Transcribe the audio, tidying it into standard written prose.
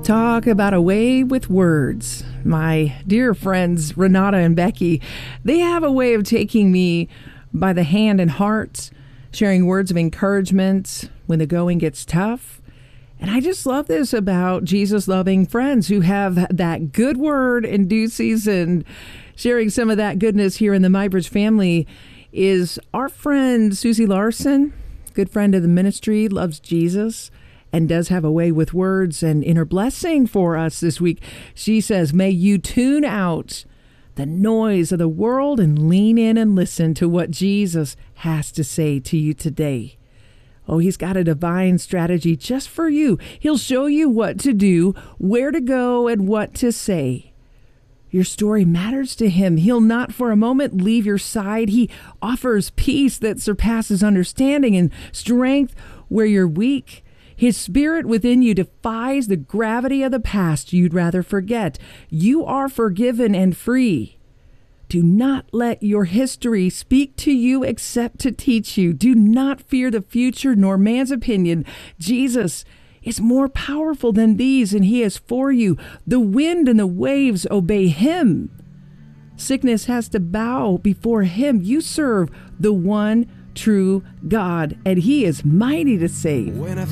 Talk about a way with words. My dear friends, Renata and Becky, they have a way of taking me by the hand and heart, sharing words of encouragement when the going gets tough. And I just love this about Jesus-loving friends who have that good word in due season. Sharing some of that goodness here in the MyBridge family is our friend Susie Larson, good friend of the ministry, loves Jesus, and does have a way with words. And in her blessing for us this week, she says, may you tune out the noise of the world and lean in and listen to what Jesus has to say to you today. Oh, he's got a divine strategy just for you. He'll show you what to do, where to go, and what to say. Your story matters to him. He'll not for a moment leave your side. He offers peace that surpasses understanding and strength where you're weak. His spirit within you defies the gravity of the past you'd rather forget. You are forgiven and free. Do not let your history speak to you except to teach you. Do not fear the future nor man's opinion. Jesus is more powerful than these, and he is for you. The wind and the waves obey him. Sickness has to bow before him. You serve the one true God, and he is mighty to save.